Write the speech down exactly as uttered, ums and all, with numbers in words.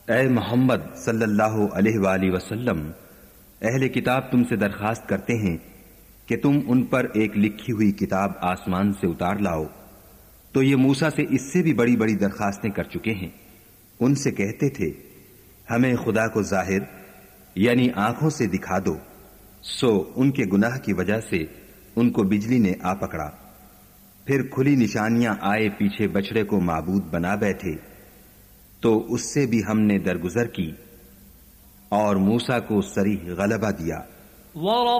ए मोहम्मद सल्लल्लाहु अलैहि वसल्लम, अहले किताब तुमसे दरखास्त करते हैं कि तुम उन पर एक लिखी हुई किताब आसमान से उतार लाओ। तो ये मूसा से इससे भी बड़ी बड़ी दरखास्तें कर चुके हैं। उनसे कहते थे, हमें खुदा को जाहिर यानी आंखों से दिखा दो। सो उनके गुनाह की वजह से उनको बिजली ने आ पकड़ा। फिर खुली निशानियां आए पीछे बछड़े को माबूद बना बैठे, तो उससे भी हमने दरगुजर की और मूसा को सरीह गलबा दिया।